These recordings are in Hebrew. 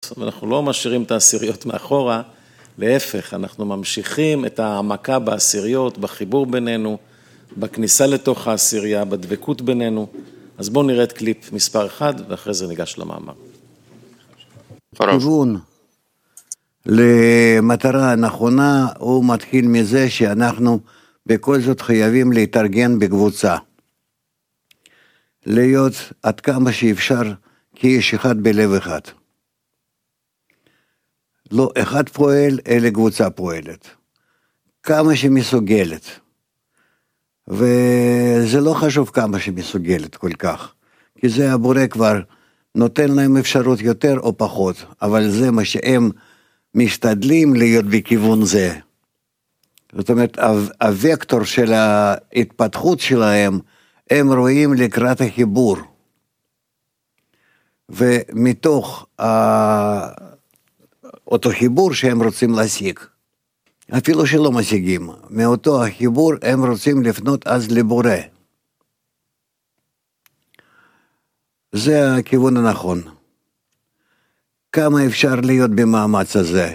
העשיריות, ואנחנו לא משאירים את העשיריות מאחורה, להפך, אנחנו ממשיכים את העמקה בעשיריות, בחיבור בינינו, בכניסה לתוך העשירייה, בדבקות בינינו. אז בואו נראה את קליפ מספר 1, ואחרי זה ניגש למאמר. כיוון למטרה הנכונה, הוא מתחיל מזה שאנחנו בכל זאת חייבים להתארגן בקבוצה. להיות עד כמה שאפשר כאיש אחד בלב אחד. לא אחד פועל, אלא קבוצה פועלת. כמה שמסוגלת. וזה לא חשוב כמה שמסוגלת כל כך. כי זה הבורא כבר נותן להם אפשרות יותר או פחות. אבל זה מה שהם משתדלים להיות בכיוון זה. זאת אומרת, הוקטור של ההתפתחות שלהם, הם רואים לקראת החיבור. ומתוך אותו חיבור שהם רוצים להשיג, אפילו שלא משיגים, מאותו החיבור הם רוצים לפנות אז לבורא. זה הכיוון הנכון. כמה אפשר להיות במאמץ הזה?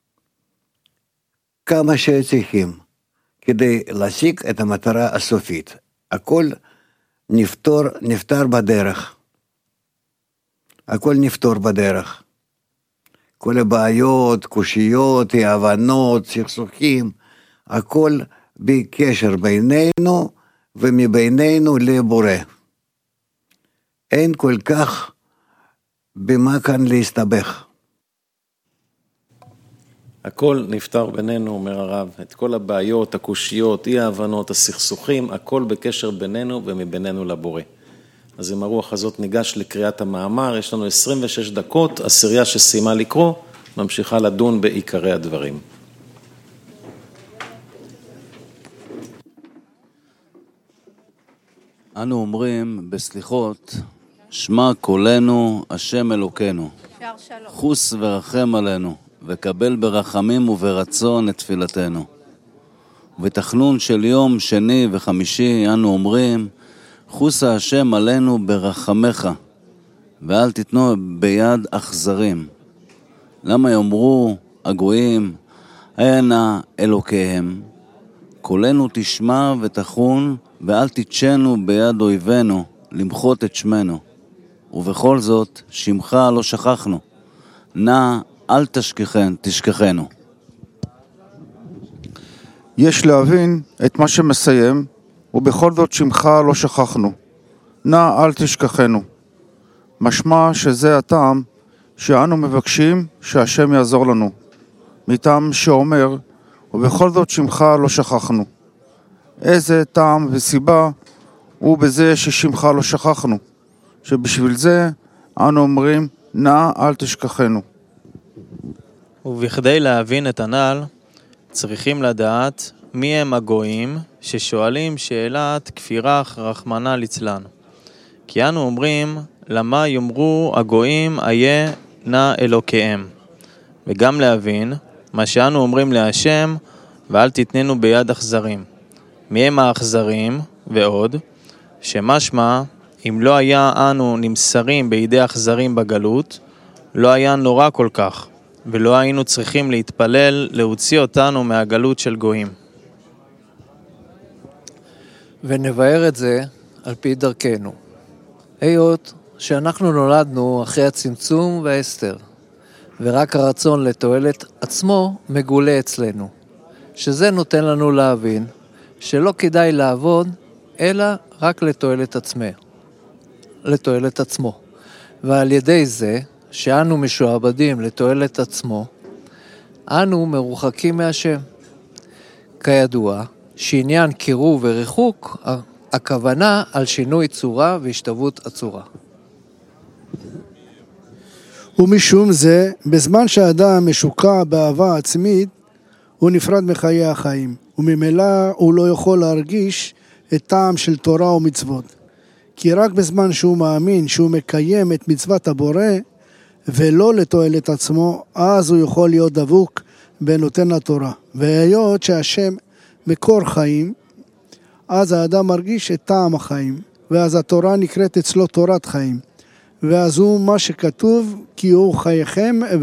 כמה שצריכים, כדי להשיג את המטרה הסופית. הכל נפתר בדרך. הכל נפתור בדרך. כל הבעיות, קושיות, הבנות, סכסוכים, הכל בקשר בינינו ומבינינו לבורא. אין כל כך במה כאן להסתבך. הכל נפתר בינינו, אומר הרב, את כל הבעיות, הקושיות, אי ההבנות, הסכסוכים, הכל בקשר בינינו ומבינינו לבורא. אז עם הרוח הזאת ניגש לקריאת המאמר, יש לנו 26 דקות, עשירייה שסיימה לקרוא, ממשיכה לדון בעיקרי הדברים. אנו אומרים בסליחות, שמע קולנו השם אלוקינו, חוס ורחם עלינו, וקבל ברחמים וברצון את תפילתנו. ובתחנון של יום שני וחמישי אנו אומרים, חוסה השם עלינו ברחמך, ואל תתנו ביד אכזרים. למה יאמרו הגויים, הנה אלוקיהם, קולנו תשמע ותחון, ואל תתשנו ביד אויבינו, למחות את שמנו. ובכל זאת, שמך לא שכחנו. נא אל תשכחנו. יש להבין את מה שמסיים, ובכל זאת שמך לא שכחנו. נא אל תשכחנו. משמע שזה הטעם שאנו מבקשים שהשם יעזור לנו. מטעם שאומר, ובכל זאת שמך לא שכחנו. איזה טעם וסיבה הוא בזה ששמך לא שכחנו. שבשביל זה אנו אומרים, נא אל תשכחנו. ובכדי להבין את הנ"ל, צריכים לדעת מי הם הגויים ששואלים שאלת כפירה רחמנא ליצלן. כי אנו אומרים, למה יאמרו הגויים איה נא אלוקיהם. וגם להבין מה שאנו אומרים להשם, ואל תתננו ביד אכזרים. מי הם האכזרים ועוד, שמשמע אם לא היה אנו נמסרים בידי אכזרים בגלות, לא היה נורא כל כך, ולא היינו צריכים להתפלל להוציא אותנו מהגלות של גויים. ונבאר את זה על פי דרכנו. היות שאנחנו נולדנו אחרי הצמצום וההסתר, ורק הרצון לתועלת עצמו מגולה אצלנו, שזה נותן לנו להבין שלא כדאי לעבוד, אלא רק לתועלת עצמו. ועל ידי זה, שאנו משועבדים לתועלת עצמו, אנו מרוחקים מהשם. כידוע, שעניין קירוב וריחוק, הכוונה על שינוי צורה והשתוות הצורה. ומשום זה, בזמן שהאדם משוקע באהבה עצמית, הוא נפרד מחיי החיים, וממילא הוא לא יכול להרגיש את טעם של תורה ומצוות. כי רק בזמן שהוא מאמין שהוא מקיים את מצוות הבורא, ולא לתועלת עצמו, אז הוא יכול להיות דבוק בנותן התורה. והיות שהשם מקור חיים, אז האדם מרגיש את טעם החיים, ואז התורה נקראת אצלו תורת חיים. ואז הוא מה שכתוב, כי הוא חייכם